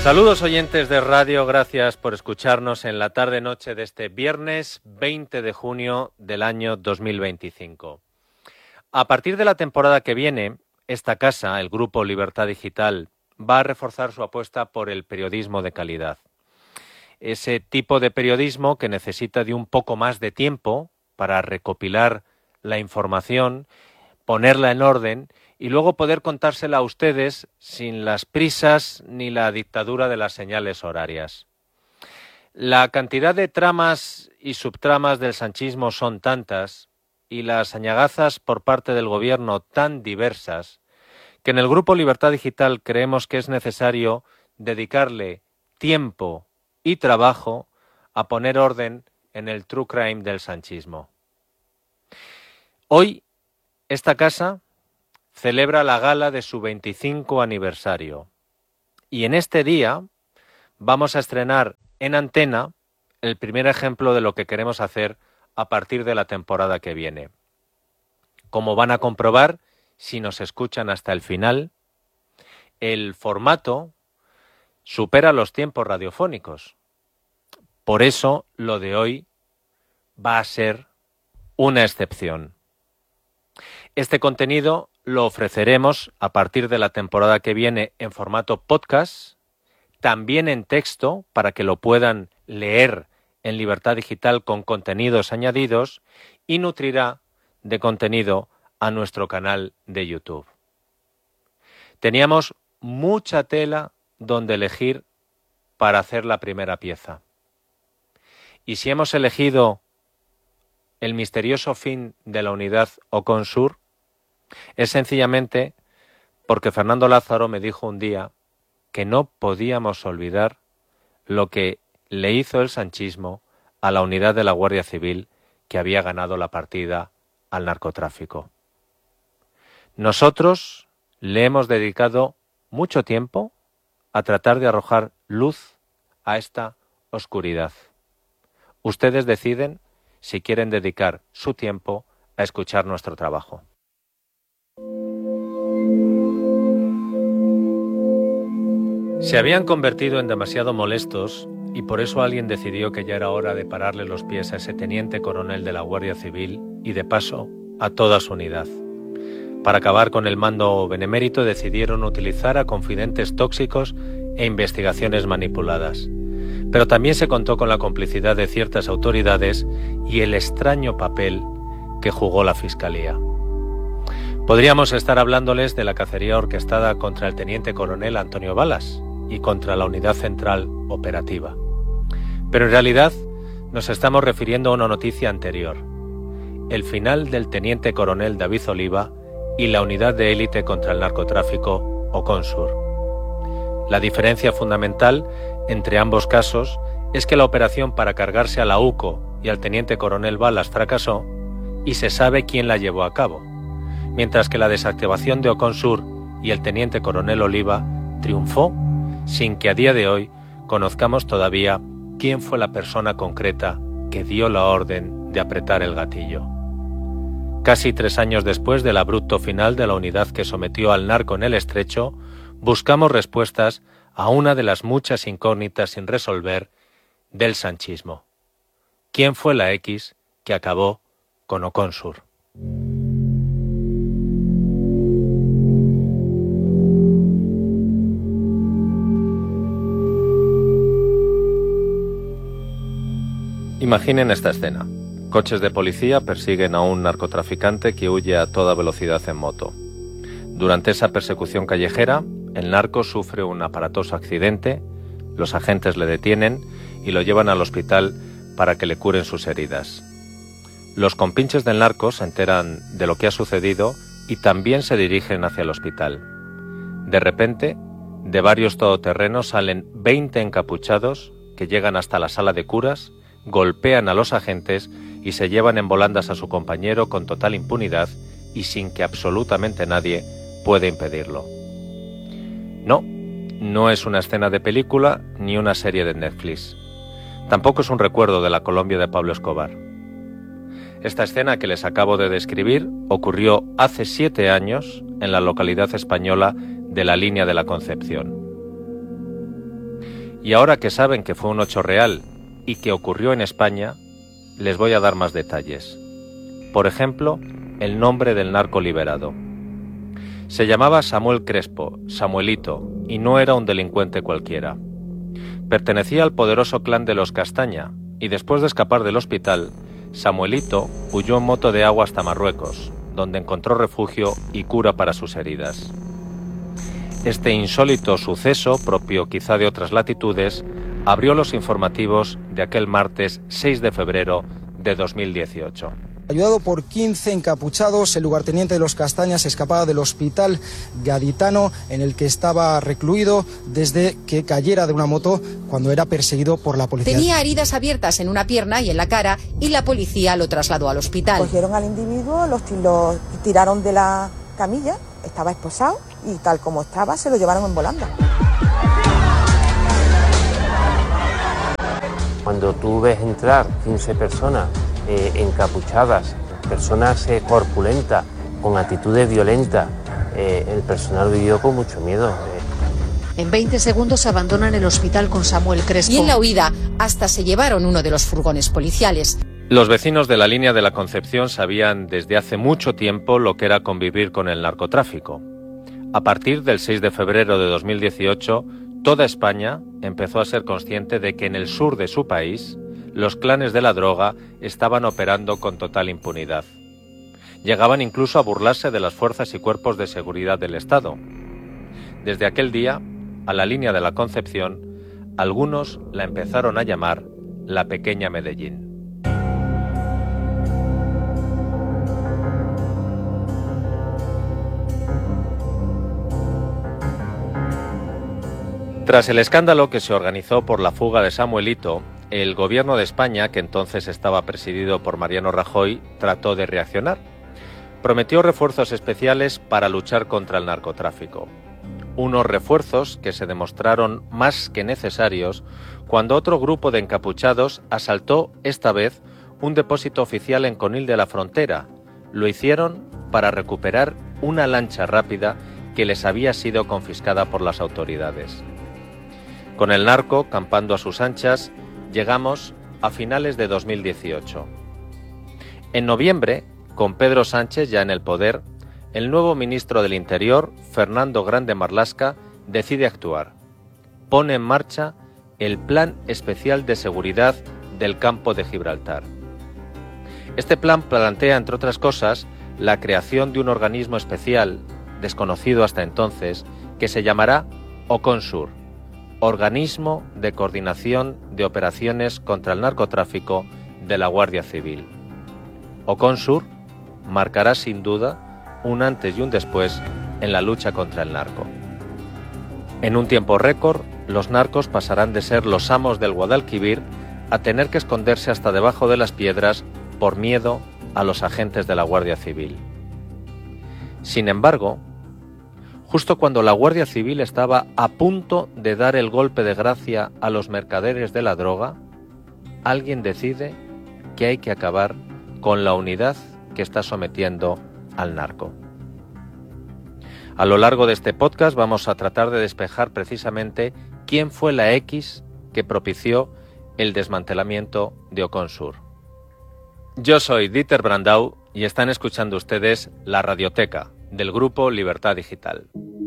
Saludos oyentes de radio, gracias por escucharnos en la tarde-noche de este viernes 20 de junio del año 2025. A partir de la temporada que viene, esta casa, el Grupo Libertad Digital, va a reforzar su apuesta por el periodismo de calidad. Ese tipo de periodismo que necesita de un poco más de tiempo para recopilar la información, ponerla en orden y luego poder contársela a ustedes sin las prisas ni la dictadura de las señales horarias. La cantidad de tramas y subtramas del sanchismo son tantas y las añagazas por parte del gobierno tan diversas que en el Grupo Libertad Digital creemos que es necesario dedicarle tiempo y trabajo a poner orden en el true crime del sanchismo. Hoy, esta casa celebra la gala de su 25 aniversario y en este día vamos a estrenar en antena el primer ejemplo de lo que queremos hacer a partir de la temporada que viene. Como van a comprobar si nos escuchan hasta el final, el formato supera los tiempos radiofónicos. Por eso lo de hoy va a ser una excepción. Este contenido lo ofreceremos a partir de la temporada que viene en formato podcast, también en texto para que lo puedan leer en Libertad Digital con contenidos añadidos y nutrirá de contenido a nuestro canal de YouTube. Teníamos mucha tela donde elegir para hacer la primera pieza. Y si hemos elegido el misterioso fin de la unidad Ocon-Sur, es sencillamente porque Fernando Lázaro me dijo un día que no podíamos olvidar lo que le hizo el sanchismo a la unidad de la Guardia Civil que había ganado la partida al narcotráfico. Nosotros le hemos dedicado mucho tiempo a tratar de arrojar luz a esta oscuridad. Ustedes deciden si quieren dedicar su tiempo a escuchar nuestro trabajo. Se habían convertido en demasiado molestos y por eso alguien decidió que ya era hora de pararle los pies a ese teniente coronel de la Guardia Civil y de paso a toda su unidad. Para acabar con el mando benemérito decidieron utilizar a confidentes tóxicos e investigaciones manipuladas. Pero también se contó con la complicidad de ciertas autoridades y el extraño papel que jugó la Fiscalía. Podríamos estar hablándoles de la cacería orquestada contra el teniente coronel Antonio Balas y contra la Unidad Central Operativa. Pero en realidad nos estamos refiriendo a una noticia anterior: el final del teniente coronel David Oliva y la unidad de élite contra el narcotráfico Ocon-Sur. La diferencia fundamental entre ambos casos es que la operación para cargarse a la UCO y al teniente coronel Balas fracasó y se sabe quién la llevó a cabo, mientras que la desactivación de Ocon-Sur y el teniente coronel Oliva triunfó sin que a día de hoy conozcamos todavía quién fue la persona concreta que dio la orden de apretar el gatillo. Casi 3 años después del abrupto final de la unidad que sometió al narco en el Estrecho, buscamos respuestas a una de las muchas incógnitas sin resolver del sanchismo. ¿Quién fue la X que acabó con Ocon-Sur? Imaginen esta escena. Coches de policía persiguen a un narcotraficante que huye a toda velocidad en moto. Durante esa persecución callejera, el narco sufre un aparatoso accidente, los agentes le detienen y lo llevan al hospital para que le curen sus heridas. Los compinches del narco se enteran de lo que ha sucedido y también se dirigen hacia el hospital. De repente, de varios todoterrenos salen 20 encapuchados que llegan hasta la sala de curas, golpean a los agentes y se llevan en volandas a su compañero con total impunidad y sin que absolutamente nadie pueda impedirlo. No es una escena de película ni una serie de Netflix. Tampoco es un recuerdo de la Colombia de Pablo Escobar. Esta escena que les acabo de describir ocurrió hace 7 años en la localidad española de la Línea de la Concepción. Y ahora que saben que fue un hecho real y que ocurrió en España, les voy a dar más detalles. Por ejemplo, el nombre del narco liberado. Se llamaba Samuel Crespo, Samuelito, y no era un delincuente cualquiera. Pertenecía al poderoso clan de los Castaña, y después de escapar del hospital, Samuelito huyó en moto de agua hasta Marruecos, donde encontró refugio y cura para sus heridas. Este insólito suceso, propio quizá de otras latitudes, abrió los informativos de aquel martes 6 de febrero de 2018. Ayudado por 15 encapuchados, el lugarteniente de los Castañas escapaba del hospital gaditano en el que estaba recluido desde que cayera de una moto cuando era perseguido por la policía. Tenía heridas abiertas en una pierna y en la cara y la policía lo trasladó al hospital. Cogieron al individuo, lo tiraron de la camilla, estaba esposado y tal como estaba se lo llevaron en volanda. Cuando tú ves entrar 15 personas encapuchadas, personas corpulentas, con actitudes violentas, el personal vivió con mucho miedo. En 20 segundos abandonan el hospital con Samuel Crespo. Y en la huida hasta se llevaron uno de los furgones policiales. Los vecinos de la línea de la Concepción sabían desde hace mucho tiempo lo que era convivir con el narcotráfico. A partir del 6 de febrero de 2018, toda España empezó a ser consciente de que en el sur de su país los clanes de la droga estaban operando con total impunidad. Llegaban incluso a burlarse de las fuerzas y cuerpos de seguridad del Estado. Desde aquel día, a la línea de la Concepción, algunos la empezaron a llamar la pequeña Medellín. Tras el escándalo que se organizó por la fuga de Samuelito, el gobierno de España, que entonces estaba presidido por Mariano Rajoy, trató de reaccionar. Prometió refuerzos especiales para luchar contra el narcotráfico. Unos refuerzos que se demostraron más que necesarios cuando otro grupo de encapuchados asaltó, esta vez, un depósito oficial en Conil de la Frontera. Lo hicieron para recuperar una lancha rápida que les había sido confiscada por las autoridades. Con el narco campando a sus anchas, llegamos a finales de 2018. En noviembre, con Pedro Sánchez ya en el poder, el nuevo ministro del Interior, Fernando Grande Marlaska, decide actuar. Pone en marcha el Plan Especial de Seguridad del Campo de Gibraltar. Este plan plantea, entre otras cosas, la creación de un organismo especial, desconocido hasta entonces, que se llamará OCONSUR, Organismo de Coordinación de Operaciones contra el Narcotráfico de la Guardia Civil. OCONSUR marcará sin duda un antes y un después en la lucha contra el narco. En un tiempo récord, los narcos pasarán de ser los amos del Guadalquivir a tener que esconderse hasta debajo de las piedras por miedo a los agentes de la Guardia Civil. Sin embargo, justo cuando la Guardia Civil estaba a punto de dar el golpe de gracia a los mercaderes de la droga, alguien decide que hay que acabar con la unidad que está sometiendo al narco. A lo largo de este podcast vamos a tratar de despejar precisamente quién fue la X que propició el desmantelamiento de OCONSUR. Yo soy Dieter Brandau y están escuchando ustedes La Radioteca, del grupo Libertad Digital.